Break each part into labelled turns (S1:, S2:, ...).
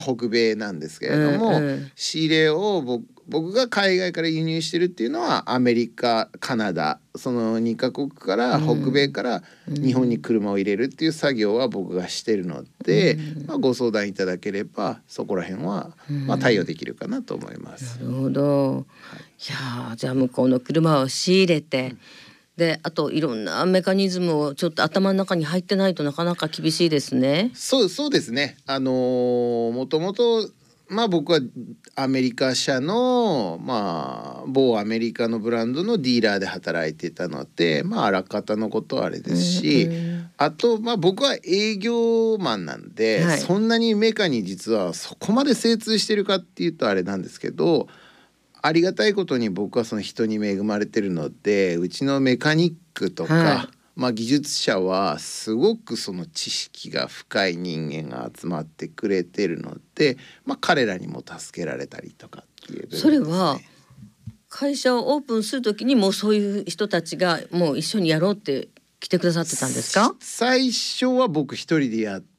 S1: 北米なんですけれども、仕入れを僕が海外から輸入してるっていうのはアメリカ、カナダ、その2カ国から北米から日本に車を入れるっていう作業は僕がしてるので、ご相談いただければそこら辺は対応できるかなと思います。
S2: なるほど。いやじゃあ向こうの車を仕入れて、であといろんなメカニズムをちょっと頭の中に入ってないとなかなか厳しいですね。
S1: そうですね。もともと僕はアメリカ車の某アメリカのブランドのディーラーで働いてたので、あらかたのことはあれですし、あと僕は営業マンなんで、そんなにメカに実はそこまで精通してるかっていうとあれなんですけど、ありがたいことに僕はその人に恵まれてるので、うちのメカニックとか、技術者はすごくその知識が深い人間が集まってくれてるので、彼らにも助けられたりとかっていう部分ですね。
S2: それは会社をオープンするときにもうそういう人たちがもう一緒にやろうって来てくださってたんですか？
S1: 最初は僕一人でやって、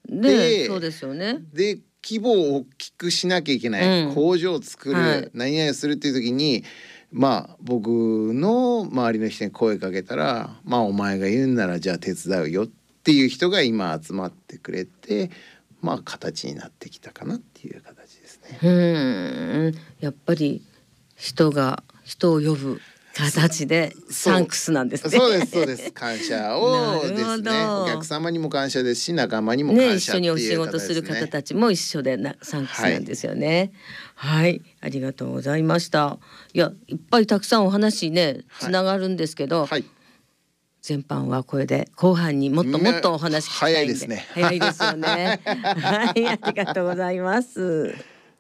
S2: そうですよね。
S1: で規模を大きくしなきゃいけない、工場を作る、何々するっていう時に僕の周りの人に声かけたら、お前が言うんならじゃあ手伝うよっていう人が今集まってくれて、形になってきたかなっていう形ですね。
S2: やっぱり人を呼ぶ形でサンクスなんですね。
S1: そうです感謝をですね。お客様にも感謝ですし、仲間にも感謝っていう形ですね。
S2: 一緒にお仕事する方たちも一緒でサンクスなんですよね。はい、ありがとうございました。いっぱいたくさんお話ねつながるんですけど、前半はこれで後半にもっともっとお話聞きたいんで、
S1: 早いですね。
S2: 早いですよね。はい、ありがとうございます。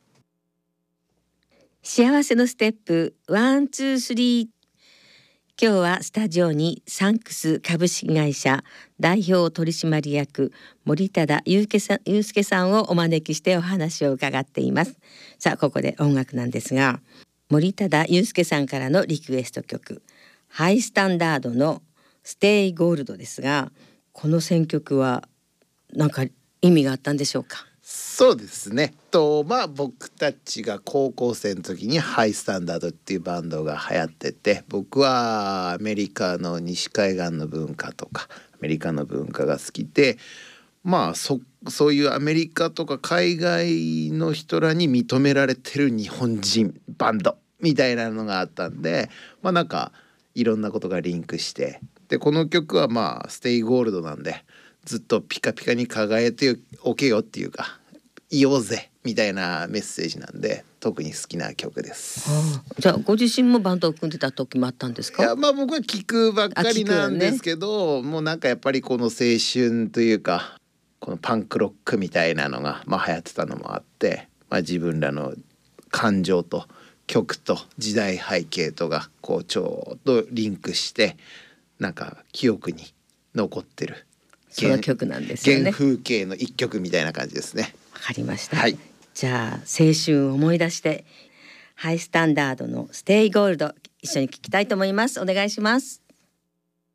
S2: 幸せのステップ1、2、3。今日はスタジオにサンクス株式会社代表取締役森忠祐介さんをお招きしてお話を伺っています。さあここで音楽なんですが、森忠祐介さんからのリクエスト曲、ハイスタンダードのステイゴールドですが、この選曲は何か意味があったんでしょうか？
S1: そうですね。僕たちが高校生の時にハイスタンダードっていうバンドが流行ってて、僕はアメリカの西海岸の文化とかアメリカの文化が好きで、そういうアメリカとか海外の人らに認められてる日本人バンドみたいなのがあったんで、なんかいろんなことがリンクして、でこの曲はステイゴールドなんで、ずっとピカピカに輝いておけよっていうか、いようぜみたいなメッセージなんで特に好きな曲です。
S2: じゃあご自身もバンドを組んでた時もあったんですか？
S1: いや僕は聞くばっかりなんですけど、もうなんかやっぱりこの青春というか、このパンクロックみたいなのが流行ってたのもあって、自分らの感情と曲と時代背景とがちょうどリンクして、なんか記憶に残ってる
S2: その曲なんですよね。
S1: 原風景の一曲みたいな感じですね。
S2: わかりました。じゃあ青春を思い出してハイスタンダードのステイゴールド一緒に聴きたいと思います。お願いします。